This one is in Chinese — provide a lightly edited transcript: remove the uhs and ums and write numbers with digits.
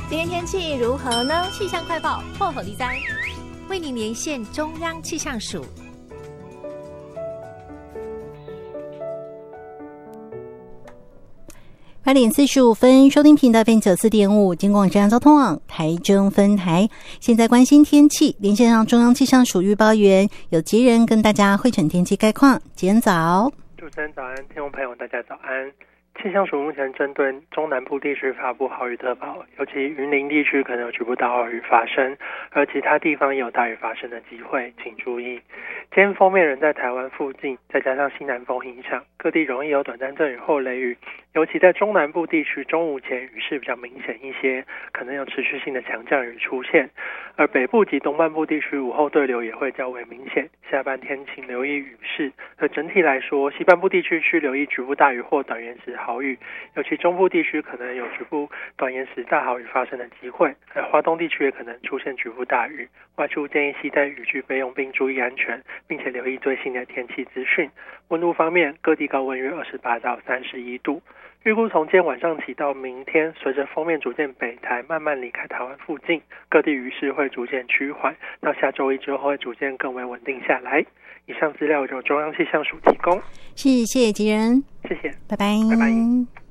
今天天气如何呢？气象快报破口地灾，为您连线中央气象署。 8:45收听频道 FM94.5，金广中央交通网台中分台。现在关心天气，连线上中央气象署预报员有吉人跟大家汇诊天气概况。吉人早。 主持人早安，听众朋友大家早安。气象署目前针对中南部地区发布豪雨特报，尤其云林地区可能有局部大豪雨发生，而其他地方也有大雨发生的机会，请注意。今天锋面人在台湾附近，再加上西南风影响，各地容易有短暂阵雨或雷雨，尤其在中南部地区中午前雨势比较明显一些，可能有持续性的强降雨出现。而北部及东半部地区午后对流也会较为明显，下半天请留意雨势。而整体来说，西半部地区需留意局部大雨或短延时豪雨，尤其中部地区可能有局部短延时大豪雨发生的机会，而花东地区也可能出现局部大雨。外出建议携带雨具备用并注意安全，并且留意最新的天气资讯。温度方面，各地高温约28到31度。预估从今天晚上起到明天，随着锋面逐渐北台慢慢离开台湾附近，各地雨势会逐渐趋缓，到下周一之后会逐渐更为稳定下来。以上资料由中央气象署提供。 谢谢吉人， 谢谢， 拜拜。 拜拜。